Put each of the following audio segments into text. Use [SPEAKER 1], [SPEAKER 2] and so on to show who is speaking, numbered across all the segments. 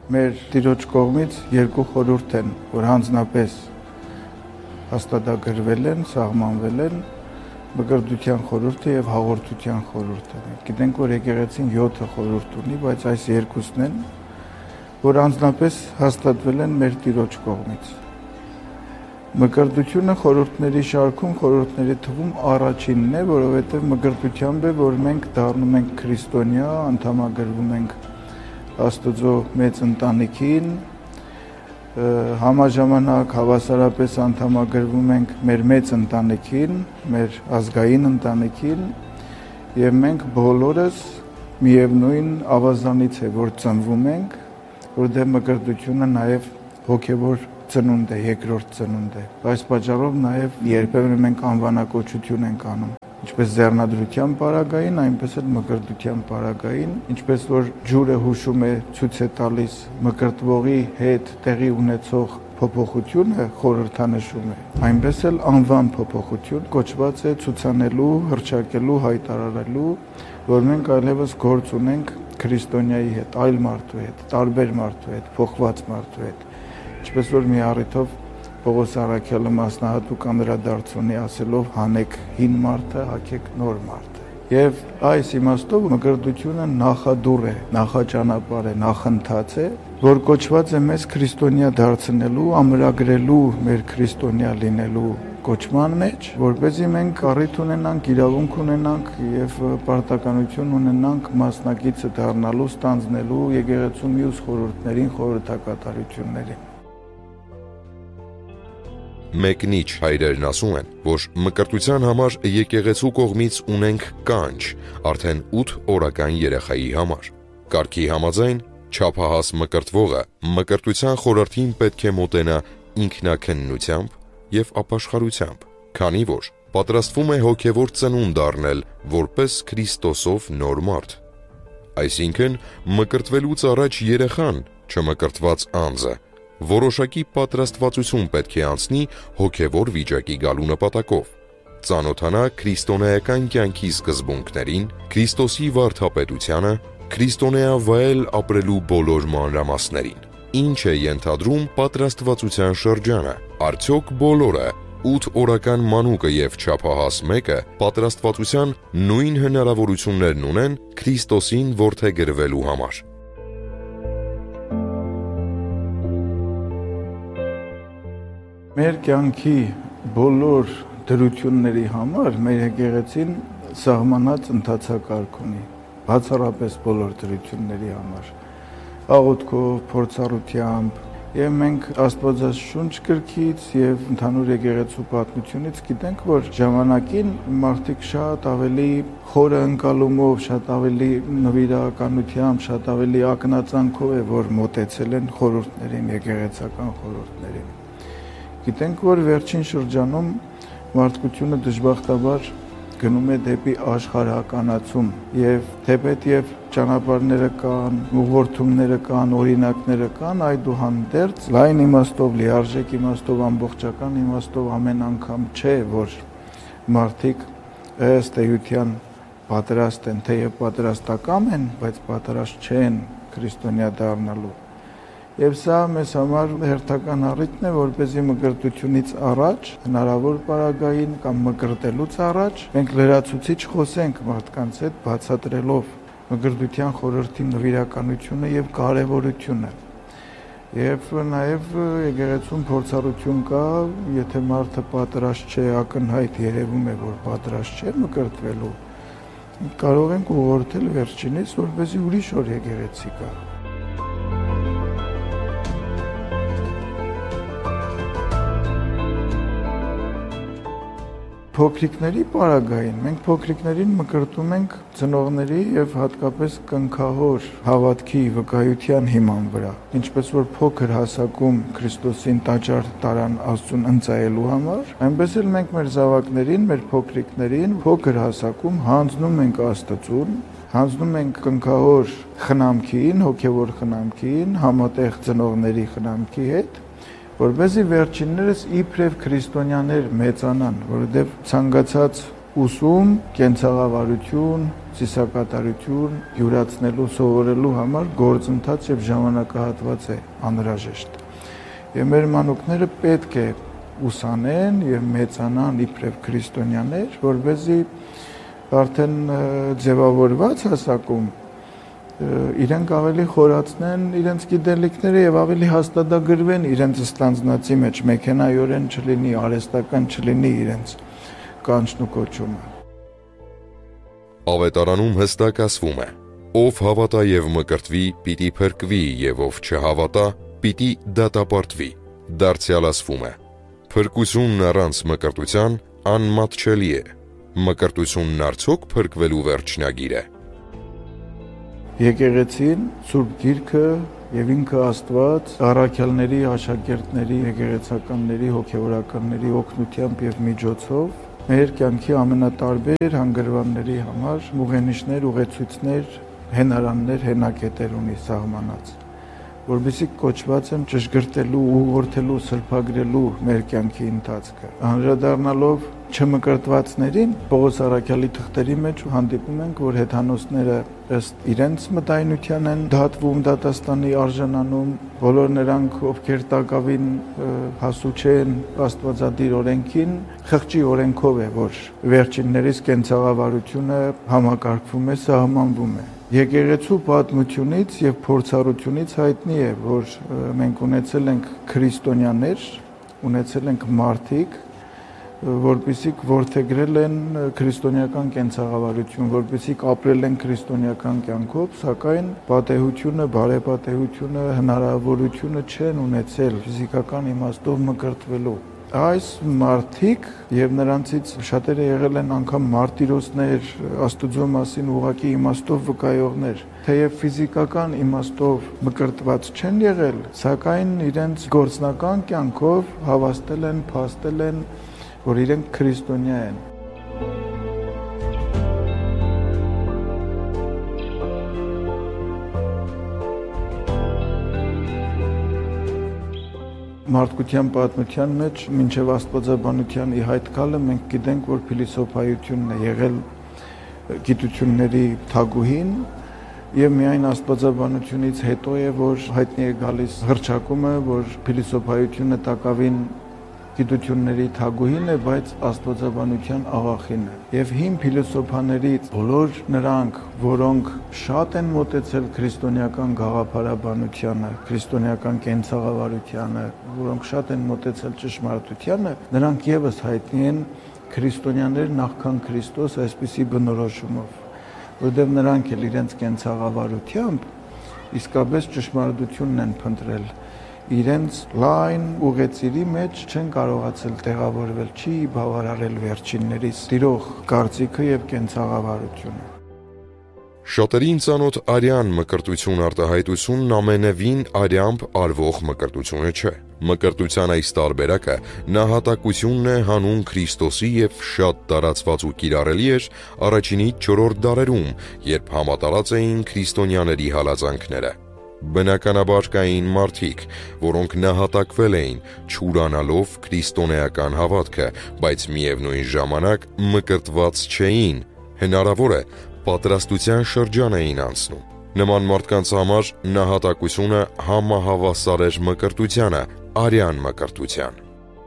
[SPEAKER 1] մեր Տիրոջ կողմից երկու խորհուրդ են, որ հանձնապես հաստատագրվել են, սահմանվել են, մկրտության խորհուրդը եւ հաղորդության խորհուրդը։ Գիտենք, որ եկեղեցին 7 խորհուրդ ունի, բայց այս երկուսն են, որ անձնապես հաստատվել են մեր Տիրոջ կողմից։ Մկրտությունը խորհուրդների շարքում, խորհուրդների թվում առաջինն է, որովհետեւ մկրտությամբ է, որ մենք դառնում ենք քրիստոնյա, անդամագրվում ենք Աստծո մեծ ընտանիքին, համաժամանակ հավասարապես անդամագրվում ենք մեր մեծ ընտանիքին, մեր ազգային ընտանիքին, եւ մենք բոլորս միևնույն ավազանից է, որ ծնվում ենք, որտեղ մկրտությունը նաեւ հոգեվոր ծնունդ է, երկրորդ ծնունդ է։ Այս պատճառով նաեւ երբեմն մենք անվանակոչություն ենք անում։ Ինչպես ձեռնադրության պարագային, այնպես էլ մկրտության պարագային, ինչպես որ ջուրը հուշում է, ցույց է տալիս մկրտվողի հետ տեղի ունեցող փոփոխությունը խորհրդանշում է, այնպես էլ անվան փոփոխություն կոչված է ցուցանելու, հռչակելու, հայտարարելու, որ մենք այլևս գործ ունենք քրիստոնյայի հետ, այլ մարդու հետ, տարբեր մարդու հետ, փոխված մարդու հետ, ինչպես որ մի առիթով Պողոս Առաքյալը մասնահատուկ անդրադարձ ունի ասելով հանեք հին մարդը, հագեք նոր մարդը։ Եվ այս իմաստով մկրտությունը նախադուռ է, նախաճանապարհ է, նախընթաց է, որ կոչված է մեզ քրիստոնյա դարձնելու, ամրագրելու մեր քրիստոնյա լինելու կոչման մեջ, որպեսզի մենք առիթ ունենանք, իրավունք ունենանք եւ պարտականություն ունենանք մասնակիցը դառնալու, ստանձնելու եկեղեցու մյուս խորհուրդներին, խորհրդակատարություններին։
[SPEAKER 2] Մեկնիչ հայրերն ասում են, որ մկրտության համար եկեղեցու կողմից ունենք կանչ, արդեն 8 օրական երեխայի համար։ Կարգի համաձայն չափահաս մկրտվողը մկրտության խորհրդին պետք է մոտենա ինքնակննությամբ եւ ապաշխարությամբ, քանի որ պատրաստվում է հոգեվոր ծնունդ դառնել որպես Քրիստոսով նոր մարդ։ Այսինքն մկրտվելուց առաջ երեխան, չմկրտված անձը, որոշակի պատրաստվածություն պետք է անցնի հոգևոր վիճակի գալու նպատակով, ծանոթանա քրիստոնեական կյանքի սկզբունքներին, Քրիստոսի վարդապետությանը, քրիստոնեա վայել ապրելու բոլոր մանրամասներին։ Ինչ է ենթադրում պատրաստվածության շրջանը, արդյոք բոլորը 8 օրական մանուկը եւ չափահաս մեկը պատրաստվածության նույն հնարավորություններն ունեն Քրիստոսին որդեգրվելու համար։
[SPEAKER 1] Մեր կյանքի բոլոր դրությունների համար մեր եկեղեցին սահմանած ընթացակարգ ունի, բացառապես բոլոր դրությունների համար, աղոթքով, փորձառությամբ, եւ մենք Աստվածաշունչ գրքից եւ ընդհանուր եկեղեցու պատմությունից գիտենք, որ ժամանակին մարդիկ շատ ավելի խորը ընկալումով, շատ ավելի նվիրականությամբ, շատ ավելի ակնածանքով է, որ մոտեցել են խորհուրդներին, եկեղեցական խորհուրդներին։ Գիտենք, որ վերջին շրջանում մարդկությունը դժբախտաբար գնում է դեպի աշխարհականացում եւ թեպետ եւ ճանապարհները կան, ուղղորդումները կան, օրինակները կան, այդուհանդերձ լայն իմաստով, լիարժեք իմաստով, ամբողջական իմաստով ամեն անգամ չէ, որ մարդիկ ըստ էության պատրաստ են, թեև պատրաստակամ են, բայց պատրաստ չեն քրիստոնյա դառնալու։ Եվ սա մեզ համար հերթական առիթն է, որպեսզի մկրտությունից առաջ, հնարավոր պարագային կամ մկրտելուց առաջ, մենք լրացուցիչ խոսենք մարդկանց հետ, բացատրելով մկրտության խորհրդի նվիրականությունը եւ կարեւորությունը։ Եվ նաեւ եկեղեցում փորձառություն կա, եթե մարդը պատրաստ չէ, ակնհայտ երևում է, որ պատրաստ չէ մկրտվելու, կարող ենք ուղղորդել վերջինիս, որպեսզի ուրիշ օր եկեղեցի գա։ Փոքրիկների պարագային մենք փոքրիկներին մկրտում ենք ծնողների եւ հատկապես կնքահոր հավատքի վկայության հիման վրա, ինչպես որ փոքր հասակում Քրիստոսին տաճար տարան Աստծուն ընծայելու համար, այնպես էլ մենք մեր զավակներին, մեր փոքրիկներին փոքր հասակում հանձնում ենք Աստծուն, հանձնում ենք կնքահոր խնամքին, հոգեվոր խնամքին, համատեղ ծնողների խնամքի հետ, որպեսզի վերջիններս իբրև քրիստոնյաներ մեծանան, որովհետև ցանկացած ուսում, կենցաղավարություն, ծիսակատարություն յուրացնելու, սովորելու համար գործընթաց եւ ժամանակահատված է անհրաժեշտ։ Եվ մեր մանուկները պետք է ուսանեն եւ մեծանան իբրև քրիստոնյաներ, որովհետեւ արդեն ձևավորված հասակում իրենք ավելի խորացնեն իրենց գիտելիքները եւ ավելի հաստատագրվեն իրենց ստանձնածի մեջ, մեքենայորեն չլինի, արհեստական չլինի իրենց կանչն ու կոչումը։
[SPEAKER 2] Ավետարանում հստակ ասվում է. ով հավատա եւ մկրտվի, պիտի փրկվի, եւ ով չհավատա, պիտի դատապարտվի։ Դարձյալ ասվում է. փրկությունն առանց մկրտության անմատչելի է։ Մկրտությունն արդյոք փրկվելու վերջնագիր է։
[SPEAKER 1] Եկեղեցին, Սուրբ Գիրքը եւ ինքը Աստված առաքյալների, աշակերտների, եկեղեցականների, հոգեվորականների օգնությամբ եւ միջոցով մեր կյանքի ամենատարբեր հանգրվանների համար ուղենիշներ, ուղեցույցներ, հենարաններ, հենակետեր ունի սահմանած, որովհետեւ կոչված են ճշգրտելու, ուղղորդելու, սրբագրելու մեր կյանքի ընթացքը։ Անդրադառնալով չմկրտվածներին Պողոս առաքյալի թղթերի մեջ հանդիպում ենք, որ հեթանոսները ըստ իրենց մտայնության են դատվում, դատաստանի արժանանում, բոլոր նրանք, ովքեր տակավին հասու չեն աստվածադիր օրենքին, խղճի օրենքով է, որ վերջիններիս կենցաղավարությունը համակարգվում է, սահմանվում է։ Եկեղեցու պատմությունից եւ փորձառությունից հայտնի է, որ մենք ունեցել ենք քրիստոնյաներ, ունեցել ենք մարդիկ, որպեսզի որդեգրել են քրիստոնեական կենցաղավարություն, որպեսզի ապրել են քրիստոնեական կյանքով, սակայն պատեհությունը, բարեպատեհությունը, հնարավորությունը չեն ունեցել ֆիզիկական իմաստով մկրտվելու։ Այս մարդիկ եւ նրանցից շատերը եղել են անգամ մարտիրոսներ, Աստուծո մասին ուղղակի իմաստով վկայողներ, թեև ֆիզիկական իմաստով մկրտված չեն եղել, սակայն իրենց գործնական կյանքով հավաստել են, փաստել են, որ իրենք քրիստոնյա են։ Մարդկության պատմության մեջ մինչև աստվածաբանության ի հայտ գալը մենք գիտենք, որ փիլիսոփայությունն է եղել գիտությունների թագուհին եւ միայն աստվածաբանությունից հետո է, որ հայտնի է գալիս հռչակումը, որ փիլիսոփայությունը տակավին գիտությունների թագուհին է, բայց աստվածաբանության աղախին է։ Եվ հին փիլիսոփաներից բոլոր նրանք, որոնք շատ են մոտեցել քրիստոնեական գաղափարաբանությանը, քրիստոնեական կենցաղավարությանը, որոնք շատ են մոտեցել ճշմարտությանը, նրանք եւս հայտնի են քրիստոնյաներ նախքան Քրիստոս այսպիսի բնորոշումով, որովհետեւ նրանք էլ իրենց կենցաղավարությամբ իսկապես ճշմարտությունն են փնտրել։ Իրենց լայն ուղեցիրի մեջ չեն կարողացել տեղավորվել, չի բավարարել վերջիններից տիրող կարծիքը եւ կենցաղավարությունը։
[SPEAKER 2] Շատերին ծանոթ արյան մկրտություն արտահայտությունն ամենևին արյամբ արվող մկրտությունը չէ։ Մկրտության այս տարբերակը նահատակությունն է հանուն Քրիստոսի եւ շատ տարածված ու կիրառելի էր առաջինից 4-րդ դարերում, երբ համատարած էին քրիստոնյաների հալածանքները։ Բնականաբար կային մարդիկ, որոնք նահատակվել էին, չուրանալով քրիստոնեական հավատքը, բայց միևնույն ժամանակ մկրտված չէին, հնարավոր է պատրաստության շրջան էին անցնում։ Նման մարդկանց համար նահատակությունը համահավասար էր մկրտությանը, արյան մկրտության։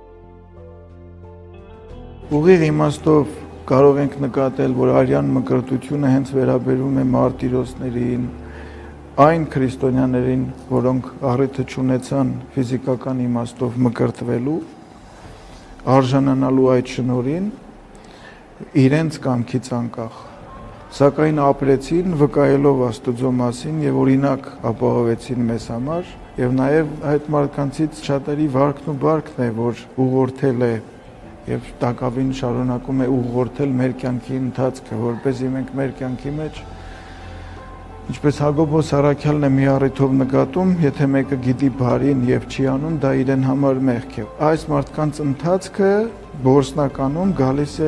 [SPEAKER 1] Ուղիղ իմաստով կարող ենք նկատել, որ արյան մկրտությունը հենց վերաբերում է մարտիրոսներին, այն քրիստոնյաներին, որոնք առիթը չունեցան ֆիզիկական իմաստով մկրտվելու, արժանանալու այդ շնորհին, իրենց կամքից անկախ, սակայն ապրեցին վկայելով Աստուծո մասին եւ օրինակ ապահովեցին մեզ համար, եւ նաեւ այդ մարդկանցից շատերի վարքն ու բարքն է, որ ուղղորդել է եւ տակավին շարունակում է ուղղորդել մեր կյանքի ընթացքը, որպեսզի մենք մեր կյանքի մեջ ինչպես Հակոբոս առաքյալն է մի առիթով նկատում, եթե մեկը գիտի բարին եւ չի անում, դա իրեն համար մեղք է։ Այս մարդկանց ընթացքը գործնականում գալիս է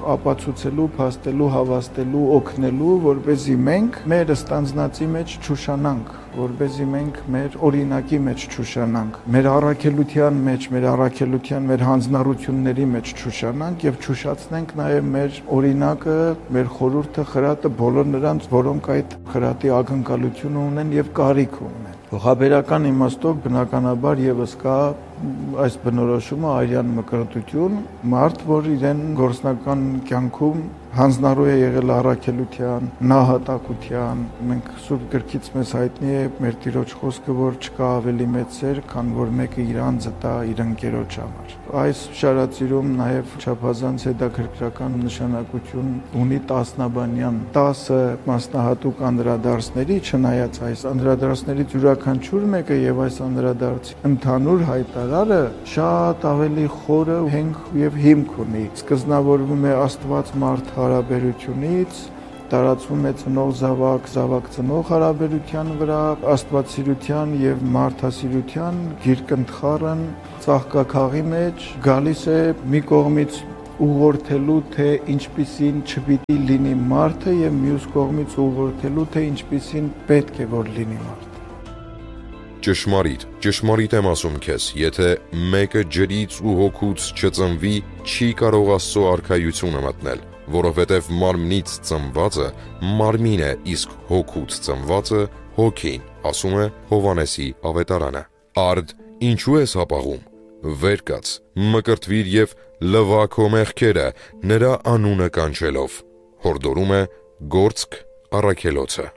[SPEAKER 1] ապացուցելու, փաստելու, հավաստելու, օգնելու, որպեսզի մենք մեր ստանձնածի մեջ չուշանանք, որպեսզի մենք մեր օրինակի մեջ չուշանանք, մեր առաքելության մեջ, մեր հանձնառությունների մեջ չուշանանք եւ չուշացնենք նաեւ մեր օրինակը, մեր խորհուրդը, խրատը բոլոր նրանց, որոնք այդ խրատի ակնկալություն ունեն եւ կարիք ունեն։ Խաբերական իմաստով բնականաբար եւս կա այս բնորոշումը արյան մկրտություն, մարդ, որ իրեն գործնական կյանքում հանձնառու է եղել առաքելության, նահատակության, մենք Սուրբ գրքից մեզ հայտնի է մեր Տիրոջ խոսքը, որ չկա ավելի մեծ սեր, քան որ մեկը իր անձը տա իր ընկերոջ համար։ Այս շարածիրում նաև չափազանց հետաքրքրական նշանակություն ունի տասնաբանյան 10 մասնահատուկ անդրադարձների, չնայած այս անդրադարձներից յուրաքանչյուր մեկը եւ այս անդրադարձի ընդհանուր հայտարարը շատ ավելի խորը հենք եւ հիմք ունի։ Սկզբնավորվում է Աստված մարդ հարաբերությունից, տարածվում է ծնող զավակ, զավակ ծնող հարաբերության վրա, աստվածասիրության եւ մարդասիրության գիրկընթխարն ծաղկաքաղի մեջ գալիս է մի կողմից ուղղորդելու, թե ինչպիսին չպիտի լինի մարդը եւ մյուս կողմից ուղղորդելու, թե ինչպիսին պետք է որ լինի մարդը։
[SPEAKER 2] Ճշմարիտ եմ ասում քեզ, եթե մեկը ջրից ու հոգուց չծնվի, չի կարող Աստծո արքայությունը մտնել, որովհետև մարմնից ծնվածը մարմին է, իսկ հոգուց ծնվածը հոգին, ասում է Հովհաննեսի ավետարանը։ Արդ, ինչու ես հապաղում, վեր կաց, մկրտվիր եւ լվա քո մեղքերը, նրա անունը կանչելով, հորդորում է Գործք առաքելոցը։